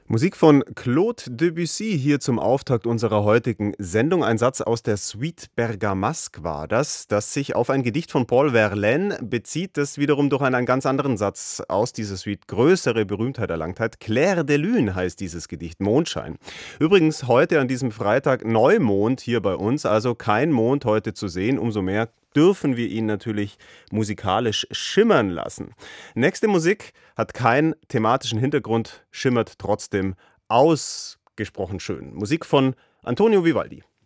Musik von Claude Debussy hier zum Auftakt unserer heutigen Sendung. Ein Satz aus der Suite Bergamasque war das sich auf ein Gedicht von Paul Verlaine bezieht, das wiederum durch einen ganz anderen Satz aus dieser Suite größere Berühmtheit erlangt hat. Clair de Lune heißt dieses Gedicht, Mondschein. Übrigens heute an diesem Freitag Neumond hier bei uns, also kein Mond heute zu sehen, umso mehr dürfen wir ihn natürlich musikalisch schimmern lassen. Nächste Musik hat keinen thematischen Hintergrund, schimmert trotzdem ausgesprochen schön. Musik von Antonio Vivaldi.